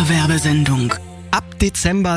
Dauerwerbesendung. Ab Dezember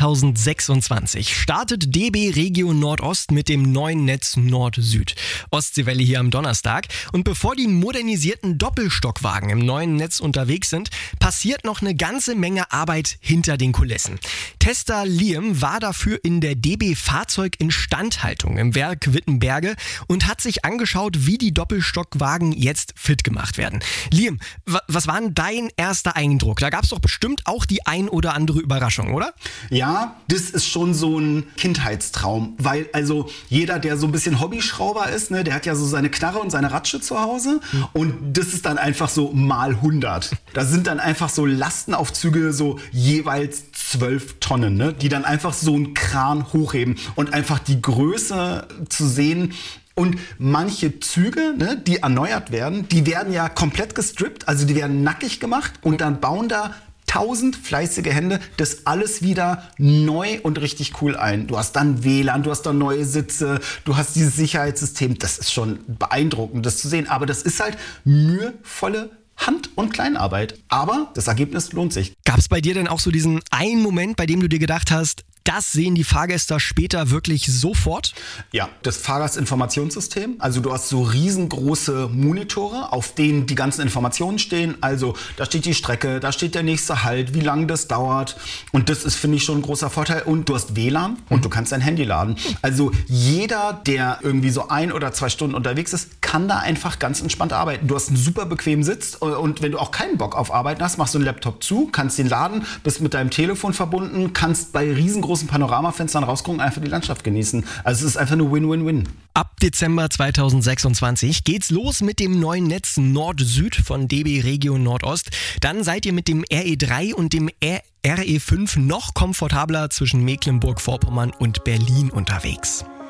2026 startet DB Regio Nordost mit dem neuen Netz Nord-Süd. Ostseewelle hier am Donnerstag. Und bevor die modernisierten Doppelstockwagen im neuen Netz unterwegs sind, passiert noch eine ganze Menge Arbeit hinter den Kulissen. Tester Liam war dafür in der DB Fahrzeuginstandhaltung im Werk Wittenberge und hat sich angeschaut, wie die Doppelstockwagen jetzt fit gemacht werden. Liam, was war denn dein erster Eindruck? Da gab es doch bestimmt auch die ein oder andere Überraschung, oder? Ja, das ist schon so ein Kindheitstraum, weil also jeder, der so ein bisschen Hobbyschrauber ist, ne, der hat ja so seine Knarre und seine Ratsche zu Hause und das ist dann einfach so mal 100. Da sind dann einfach so Lastenaufzüge, so jeweils 12 Tonnen, ne, die dann einfach so einen Kran hochheben und einfach die Größe zu sehen. Und manche Züge, ne, die erneuert werden, die werden ja komplett gestrippt, also die werden nackig gemacht und dann bauen da 1000 fleißige Hände das alles wieder neu und richtig cool ein. Du hast dann WLAN, du hast dann neue Sitze, du hast dieses Sicherheitssystem. Das ist schon beeindruckend, das zu sehen. Aber das ist halt mühevolle Hand- und Kleinarbeit. Aber das Ergebnis lohnt sich. Gab es bei dir denn auch so diesen einen Moment, bei dem du dir gedacht hast, das sehen die Fahrgäste später wirklich sofort? Ja, das Fahrgastinformationssystem. Also du hast so riesengroße Monitore, auf denen die ganzen Informationen stehen. Also da steht die Strecke, da steht der nächste Halt, wie lange das dauert. Und das ist, finde ich, schon ein großer Vorteil. Und du hast WLAN und du kannst dein Handy laden. Also jeder, der irgendwie so 1 oder 2 Stunden unterwegs ist, kann da einfach ganz entspannt arbeiten. Du hast einen super bequemen Sitz und wenn du auch keinen Bock auf Arbeiten hast, machst du einen Laptop zu, kannst den laden, bist mit deinem Telefon verbunden, kannst bei riesengroßen Panoramafenstern rausgucken, einfach die Landschaft genießen. Also es ist einfach eine Win-Win-Win. Ab Dezember 2026 geht's los mit dem neuen Netz Nord-Süd von DB Regio Nordost. Dann seid ihr mit dem RE3 und dem RE5 noch komfortabler zwischen Mecklenburg-Vorpommern und Berlin unterwegs.